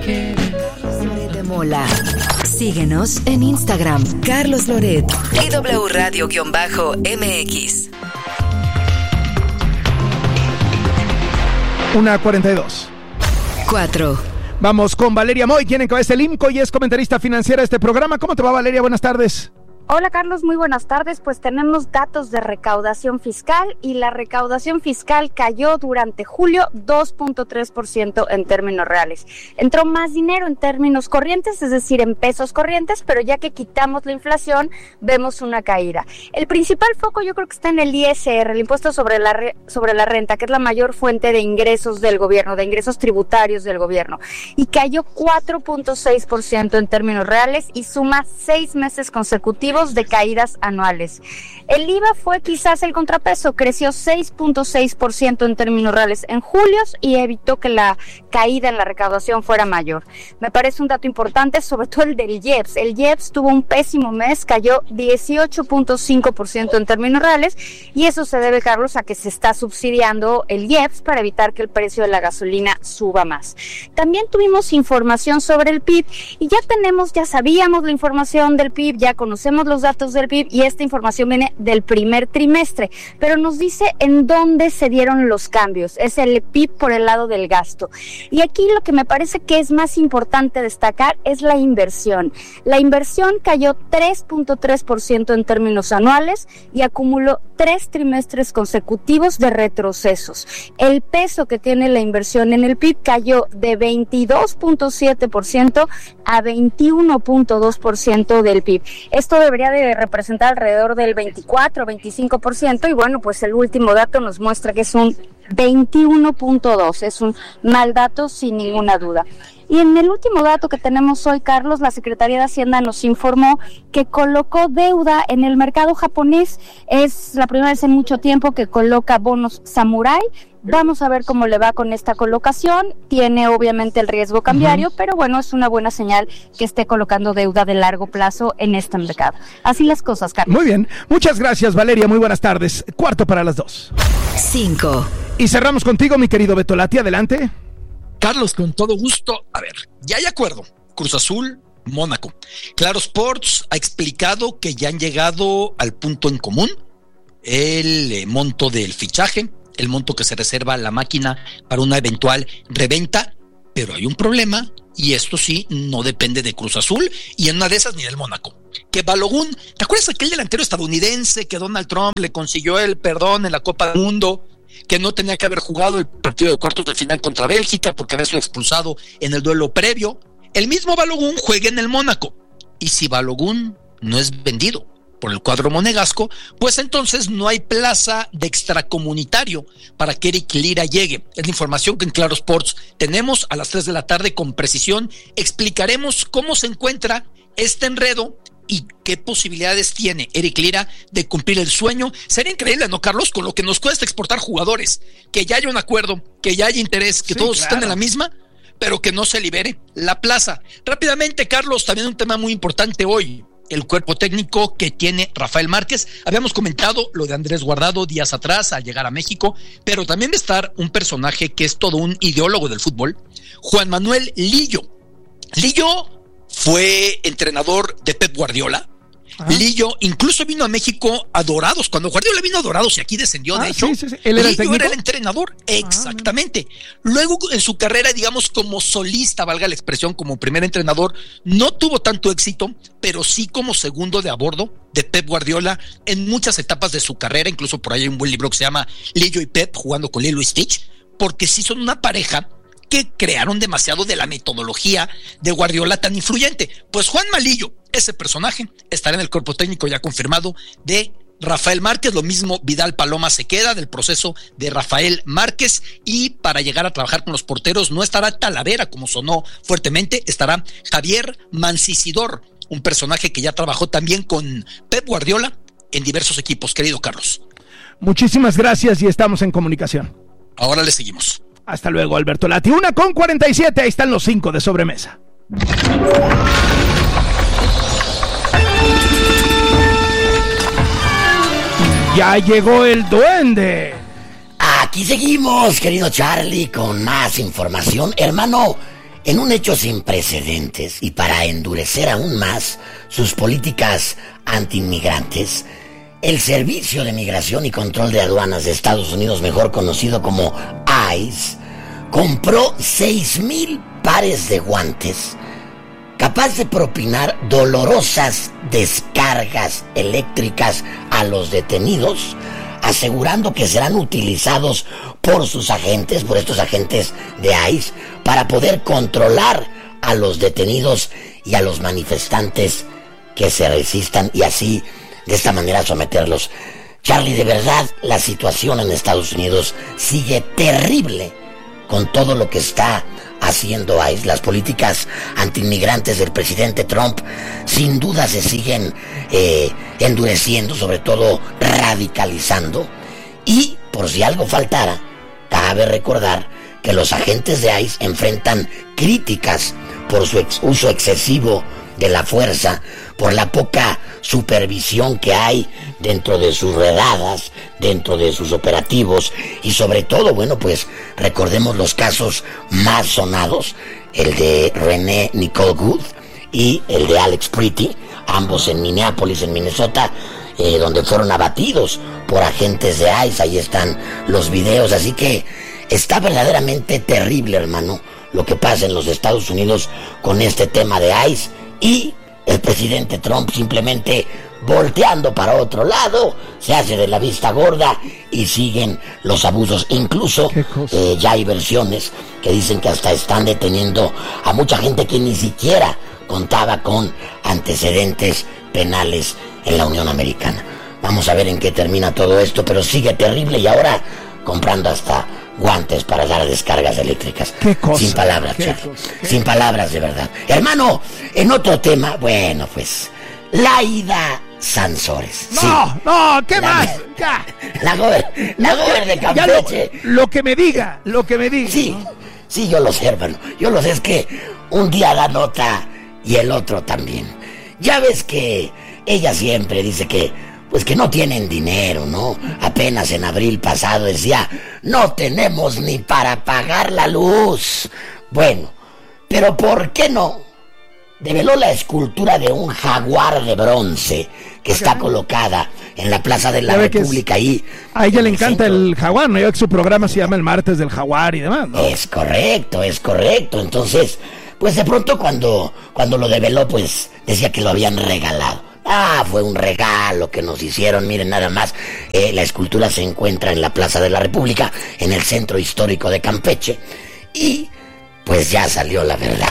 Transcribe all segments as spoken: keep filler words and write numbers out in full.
de Mola. Síguenos en Instagram, Carlos Loret y W Radio-M X. una cuarenta y dos. cuatro. Vamos con Valeria Moy, quien encabeza el IMCO y es comentarista financiera de este programa. ¿Cómo te va, Valeria? Buenas tardes. Hola Carlos, muy buenas tardes. Pues tenemos datos de recaudación fiscal y la recaudación fiscal cayó durante julio dos punto tres por ciento en términos reales. Entró más dinero en términos corrientes, es decir, en pesos corrientes, pero ya que quitamos la inflación, vemos una caída. El principal foco yo creo que está en el I S R, el impuesto sobre la, re, sobre la renta, que es la mayor fuente de ingresos del gobierno, de ingresos tributarios del gobierno, y cayó cuatro punto seis por ciento en términos reales y suma seis meses consecutivos de caídas anuales. El I V A fue quizás el contrapeso, creció seis punto seis por ciento en términos reales en julio y evitó que la caída en la recaudación fuera mayor. Me parece un dato importante, sobre todo el del I E P S. El I E P S tuvo un pésimo mes, cayó dieciocho punto cinco por ciento en términos reales y eso se debe, Carlos, a que se está subsidiando el I E P S para evitar que el precio de la gasolina suba más. También tuvimos información sobre el P I B y ya tenemos, ya sabíamos la información del P I B, ya conocemos los datos del P I B y esta información viene del primer trimestre, pero nos dice en dónde se dieron los cambios. Es el P I B por el lado del gasto. Y aquí lo que me parece que es más importante destacar es la inversión. La inversión cayó tres punto tres por ciento en términos anuales y acumuló tres trimestres consecutivos de retrocesos. El peso que tiene la inversión en el P I B cayó de veintidós punto siete por ciento a veintiuno punto dos por ciento del P I B. Esto debería de representar alrededor del veinticuatro, veinticinco por ciento y bueno, pues el último dato nos muestra que es un veintiuno punto dos, es un mal dato sin ninguna duda. Y en el último dato que tenemos hoy, Carlos, la Secretaría de Hacienda nos informó que colocó deuda en el mercado japonés. Es la primera vez en mucho tiempo que coloca bonos Samurai. Vamos a ver cómo le va con esta colocación. Tiene obviamente el riesgo cambiario, uh-huh. pero bueno, es una buena señal que esté colocando deuda de largo plazo en este mercado. Así las cosas, Carlos. Muy bien. Muchas gracias, Valeria. Muy buenas tardes. Cuarto para las dos. Cinco. Y cerramos contigo, mi querido Betolati. Adelante. Carlos, con todo gusto. A ver, ya hay acuerdo. Cruz Azul, Mónaco. Claro Sports ha explicado que ya han llegado al punto en común. El eh, monto del fichaje, el monto que se reserva la máquina para una eventual reventa, pero hay un problema y esto sí no depende de Cruz Azul y en una de esas ni del Mónaco. Que Balogun, ¿te acuerdas aquel delantero estadounidense que Donald Trump le consiguió el perdón en la Copa del Mundo? Que no tenía que haber jugado el partido de cuartos de final contra Bélgica porque había sido expulsado en el duelo previo. El mismo Balogun juega en el Mónaco y si Balogun no es vendido por el cuadro monegasco, pues entonces no hay plaza de extracomunitario para que Eric Lira llegue. Es la información que en Claro Sports tenemos a las tres de la tarde con precisión. Explicaremos cómo se encuentra este enredo y qué posibilidades tiene Eric Lira de cumplir el sueño. Sería increíble, ¿no, Carlos? Con lo que nos cuesta exportar jugadores, que ya haya un acuerdo, que ya haya interés, que sí, todos claro. estén en la misma, pero que no se libere la plaza. Rápidamente, Carlos, también un tema muy importante hoy. El cuerpo técnico que tiene Rafael Márquez. Habíamos comentado lo de Andrés Guardado días atrás al llegar a México, pero también va a estar un personaje que es todo un ideólogo del fútbol, Juan Manuel Lillo. Lillo fue entrenador de Pep Guardiola. Ajá. Lillo incluso vino a México a Dorados, cuando Guardiola vino a Dorados y aquí descendió, ah, de hecho. Sí, sí, sí. ¿Él era Lillo el era el entrenador, exactamente. Ah, Luego en su carrera, digamos, como solista, valga la expresión, como primer entrenador, no tuvo tanto éxito, pero sí como segundo de a bordo de Pep Guardiola en muchas etapas de su carrera. Incluso por ahí hay un buen libro que se llama Lillo y Pep, jugando con Lilo y Stitch, porque sí son una pareja que crearon demasiado de la metodología de Guardiola tan influyente. Pues Juan Malillo, ese personaje, estará en el cuerpo técnico ya confirmado de Rafael Márquez. Lo mismo Vidal Paloma se queda del proceso de Rafael Márquez, y para llegar a trabajar con los porteros no estará Talavera, como sonó fuertemente, estará Javier Mancisidor, un personaje que ya trabajó también con Pep Guardiola en diversos equipos, querido Carlos. Muchísimas gracias y estamos en comunicación. Ahora le seguimos. Hasta luego, Alberto Lati. Una con cuarenta y siete, ahí están los cinco de sobremesa. Ya llegó el duende. Aquí seguimos, querido Charlie, con más información. Hermano, En un hecho sin precedentes y para endurecer aún más sus políticas antiinmigrantes, el Servicio de Migración y Control de Aduanas de Estados Unidos, mejor conocido como I C E, compró seis mil pares de guantes capaz de propinar dolorosas descargas eléctricas a los detenidos, asegurando que serán utilizados por sus agentes, por estos agentes de I C E, para poder controlar a los detenidos y a los manifestantes que se resistan y así, de esta manera, someterlos. Charlie, de verdad, la situación en Estados Unidos sigue terrible con todo lo que está haciendo I C E. Las políticas antiinmigrantes del presidente Trump sin duda se siguen eh, endureciendo, sobre todo radicalizando. Y, por si algo faltara, cabe recordar que los agentes de I C E enfrentan críticas por su ex- uso excesivo de la fuerza, por la poca supervisión que hay dentro de sus redadas, dentro de sus operativos y sobre todo, bueno, pues recordemos los casos más sonados, el de René Nicole Good y el de Alex Pretty, ambos en Minneapolis, en Minnesota, eh, donde fueron abatidos por agentes de I C E. Ahí están los videos, así que está verdaderamente terrible, hermano, lo que pasa en los Estados Unidos con este tema de I C E. Y el presidente Trump simplemente volteando para otro lado, se hace de la vista gorda y siguen los abusos. Incluso eh, ya hay versiones que dicen que hasta están deteniendo a mucha gente que ni siquiera contaba con antecedentes penales en la Unión Americana. Vamos a ver en qué termina todo esto, pero sigue terrible y ahora comprando hasta guantes para dar descargas eléctricas. ¿Qué cosa? Sin palabras, ¿Qué Charlie. cosa? ¿Qué? Sin palabras, de verdad. Hermano, en otro tema, bueno, pues, Laida Sansores. No, Sí. no, ¿qué La- más? Ya. La gober, la gober de Ya lo, Campeche. lo que me diga, lo que me diga. Sí, ¿no? sí, yo lo sé, hermano. Yo lo sé, es que un día da nota y el otro también. Ya ves que ella siempre dice que pues que no tienen dinero, ¿no? Apenas en abril pasado decía, no tenemos ni para pagar la luz. Bueno, pero ¿por qué no? Develó la escultura de un jaguar de bronce que está colocada en la Plaza de la Ya ve que es- República ahí. A ella en le el encanta centro. el jaguar, ¿no? Ya que su programa se llama El Martes del Jaguar y demás, ¿no? Es correcto, es correcto. Entonces, pues de pronto cuando, cuando lo develó, pues decía que lo habían regalado. Ah, fue un regalo que nos hicieron. Miren nada más, eh, la escultura se encuentra en la Plaza de la República, en el centro histórico de Campeche. Y pues ya salió la verdad.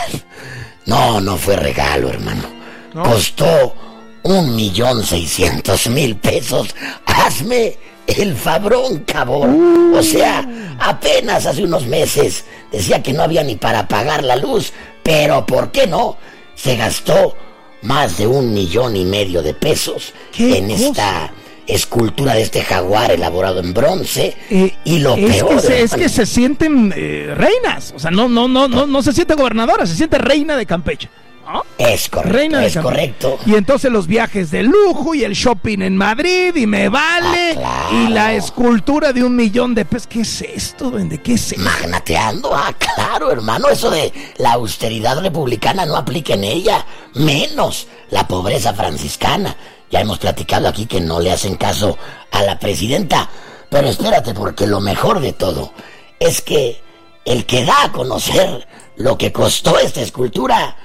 No, no fue regalo, hermano. No. Costó un millón seiscientos mil pesos. Hazme el fabrón, cabrón. O sea, apenas hace unos meses decía que no había ni para pagar la luz. Pero ¿por qué no? Se gastó más de un millón y medio de pesos ¿Qué en cosa? esta escultura de este jaguar elaborado en bronce. Eh, y lo es peor, que se, es hermano, que se sienten eh, reinas, o sea, no, no, no, no, no se siente gobernadora, se siente reina de Campeche, ¿no? es correcto, Reina de es Campeche. correcto. Y entonces los viajes de lujo y el shopping en Madrid y me vale, Ah, claro. y la escultura de un millón de pesos. ¿Qué es esto, duende? ¿Qué es esto? Magnateando, ah, claro, hermano, eso de la austeridad republicana no aplica en ella, menos la pobreza franciscana. Ya hemos platicado aquí que no le hacen caso a la presidenta, pero espérate, porque lo mejor de todo es que el que da a conocer lo que costó esta escultura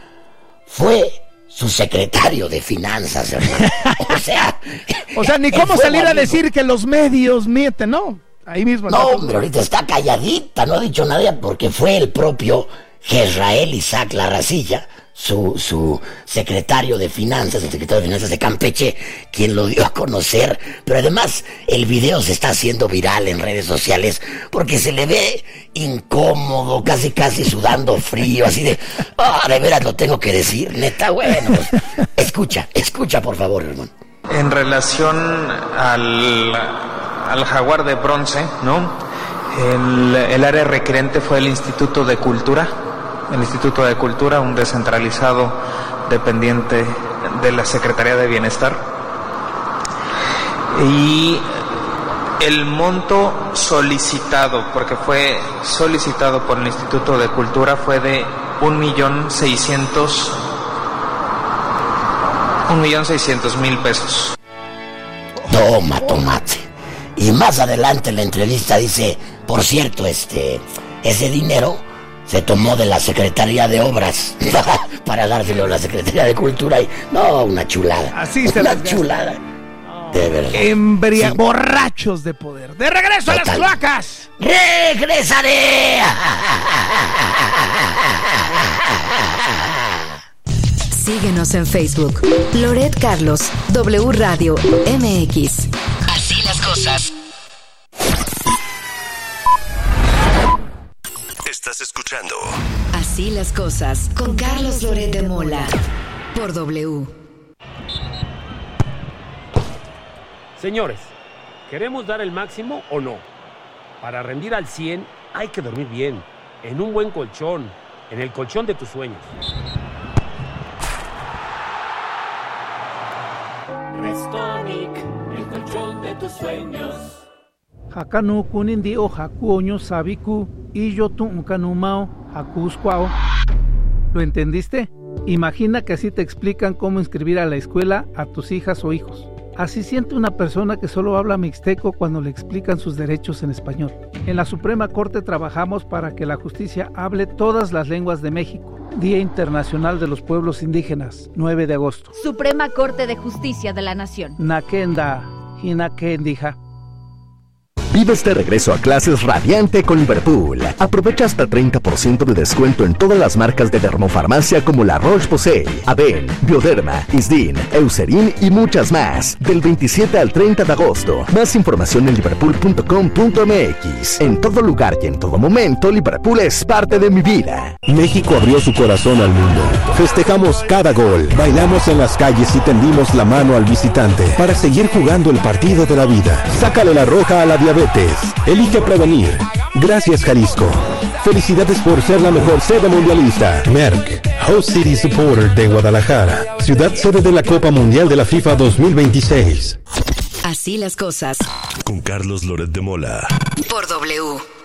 fue su secretario de finanzas, hermano. O sea, O sea, ni el cómo fuego salir a amigo. decir que los medios mienten, ¿no? Ahí mismo. No, hombre, ahorita está calladita, no ha dicho nada porque fue el propio Jezrael Isaac Larracilla, su, su secretario de finanzas, el secretario de finanzas de Campeche, quien lo dio a conocer. Pero además el video se está haciendo viral en redes sociales porque se le ve incómodo, casi casi sudando frío, así de, ah, de veras lo tengo que decir, neta, bueno, pues, escucha, escucha por favor, hermano. En relación al, al jaguar de bronce, ¿no? El, el área requerente fue el Instituto de Cultura, el Instituto de Cultura, un descentralizado dependiente de la Secretaría de Bienestar. Y el monto solicitado, porque fue solicitado por el Instituto de Cultura, fue de un millón seiscientos un millón seiscientos mil pesos. Toma, tomate. Y más adelante en la entrevista dice, por cierto, este, ese dinero se tomó de la Secretaría de Obras para dárselo a la Secretaría de Cultura y no, una chulada. Así se una las chulada. De verdad. Embria... Sí. Borrachos de poder. ¡De regreso Total. a las cloacas! ¡Regresaré! Síguenos en Facebook. Loret Carlos, W Radio M X. Así las cosas. Estás escuchando Así las cosas con Carlos Loret de Mola por W. Señores, ¿queremos dar el máximo o no? Para rendir al cien hay que dormir bien, en un buen colchón, en el colchón de tus sueños. Restonic, el colchón de tus sueños. Hakanu kunindi o hakuoño sabiku y yo tu kanumao hakusquao. ¿Lo entendiste? Imagina que así te explican cómo inscribir a la escuela a tus hijas o hijos. Así siente una persona que solo habla mixteco cuando le explican sus derechos en español. En la Suprema Corte trabajamos para que la justicia hable todas las lenguas de México. Día Internacional de los Pueblos Indígenas, nueve de agosto. Suprema Corte de Justicia de la Nación. Nakenda, Hinakendija. Vive este regreso a clases radiante con Liverpool. Aprovecha hasta treinta por ciento de descuento en todas las marcas de dermofarmacia como La Roche-Posay, Aven, Bioderma, Isdin, Eucerin y muchas más. Del veintisiete al treinta de agosto. Más información en liverpool punto com punto m x. En todo lugar y en todo momento, Liverpool es parte de mi vida. México abrió su corazón al mundo. Festejamos cada gol, bailamos en las calles y tendimos la mano al visitante para seguir jugando el partido de la vida. Sácale la roja a la diabetes. Elige prevenir. Gracias, Jalisco. Felicidades por ser la mejor sede mundialista. Merck, Host City Supporter de Guadalajara, ciudad sede de la Copa Mundial de la FIFA dos mil veintiséis. Así las cosas. Con Carlos Loret de Mola. Por W.